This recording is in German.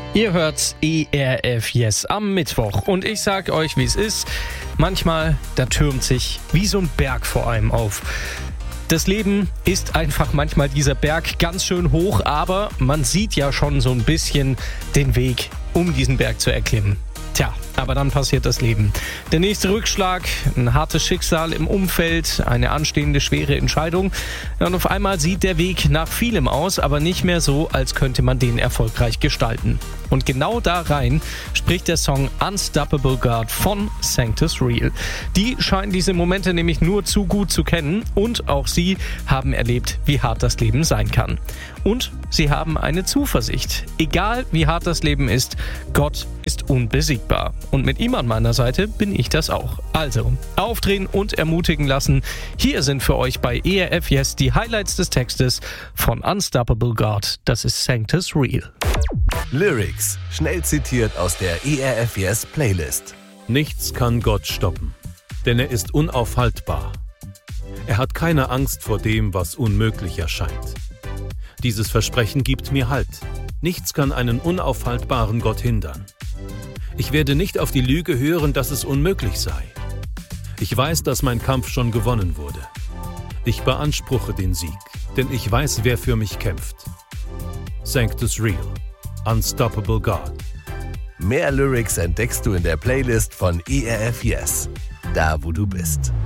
Ihr hört ERF Yes am Mittwoch und ich sag euch, wie es ist. Manchmal, da türmt sich wie so ein Berg vor einem auf. Das Leben ist einfach manchmal dieser Berg ganz schön hoch, aber man sieht ja schon so ein bisschen den Weg, um diesen Berg zu erklimmen. Tja, aber dann passiert das Leben. Der nächste Rückschlag, ein hartes Schicksal im Umfeld, eine anstehende schwere Entscheidung. Und auf einmal sieht der Weg nach vielem aus, aber nicht mehr so, als könnte man den erfolgreich gestalten. Und genau da rein spricht der Song Unstoppable God von Sanctus Real. Die scheinen diese Momente nämlich nur zu gut zu kennen und auch sie haben erlebt, wie hart das Leben sein kann. Und sie haben eine Zuversicht. Egal wie hart das Leben ist, Gott ist unbesiegbar. Und mit ihm an meiner Seite bin ich das auch. Also, aufdrehen und ermutigen lassen. Hier sind für euch bei ERF Yes die Highlights des Textes von Unstoppable God. Das ist Sanctus Real. Lyrics, schnell zitiert aus der ERF Yes Playlist. Nichts kann Gott stoppen, denn er ist unaufhaltbar. Er hat keine Angst vor dem, was unmöglich erscheint. Dieses Versprechen gibt mir Halt. Nichts kann einen unaufhaltbaren Gott hindern. Ich werde nicht auf die Lüge hören, dass es unmöglich sei. Ich weiß, dass mein Kampf schon gewonnen wurde. Ich beanspruche den Sieg, denn ich weiß, wer für mich kämpft. Sanctus Real, Unstoppable God. Mehr Lyrics entdeckst du in der Playlist von ERF Yes, da wo du bist.